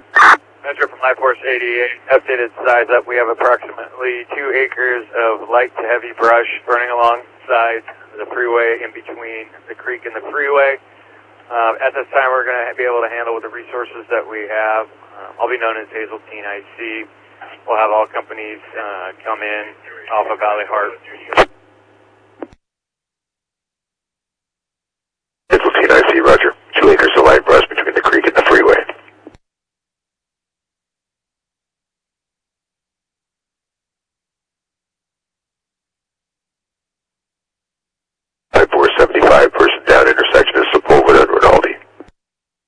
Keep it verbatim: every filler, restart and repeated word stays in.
Metro from Life Force eighty-eight, updated size up. We have approximately two acres of light to heavy brush burning alongside the freeway in between the creek and the freeway. Uh, at this time, we're going to be able to handle with the resources that we have. Um, I'll be known as Hazeltine I C. We'll have all companies uh, come in off of Valley Heart